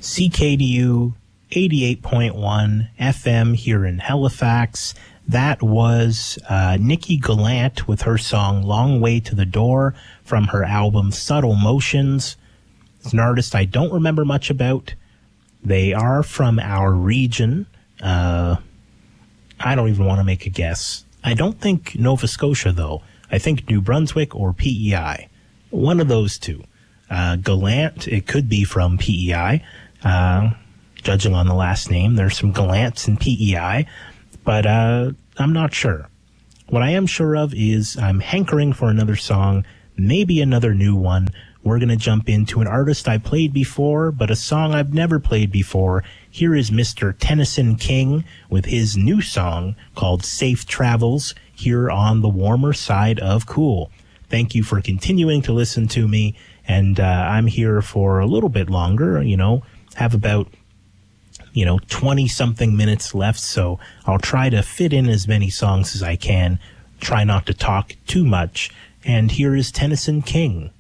CKDU 88.1 FM here in Halifax. That was Nikki Gallant with her song Long Way to the Door from her album Subtle Motions. It's an artist I don't remember much about. They are from our region. I don't even want to make a guess. I don't think Nova Scotia, though. I think New Brunswick or PEI. One of those two. Gallant, it could be from PEI. Judging on the last name, there's some Gallants in PEI. But I'm not sure. What I am sure of is I'm hankering for another song, maybe another new one. We're going to jump into an artist I played before, but a song I've never played before. Here is Mr. Tennyson King with his new song called Safe Travels here on the warmer side of cool. Thank you for continuing to listen to me, and I'm here for a little bit longer, have about 20-something minutes left, so I'll try to fit in as many songs as I can, try not to talk too much, and here is Tennyson King.